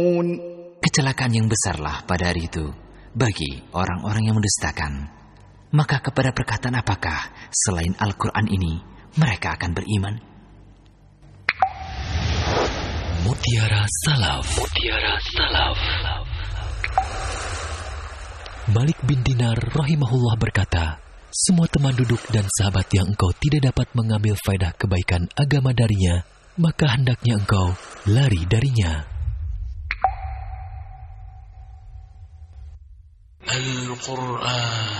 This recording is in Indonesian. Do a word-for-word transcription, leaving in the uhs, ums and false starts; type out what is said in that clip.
Kecelakaan yang besarlah pada hari itu bagi orang-orang yang mendustakan. Maka kepada perkataan apakah selain Al-Quran ini mereka akan beriman? Mutiara Salaf. Mutiara Salaf. Malik bin Dinar rahimahullah berkata, semua teman duduk dan sahabat yang engkau tidak dapat mengambil faedah kebaikan agama darinya, maka hendaknya engkau lari darinya. Al-Quran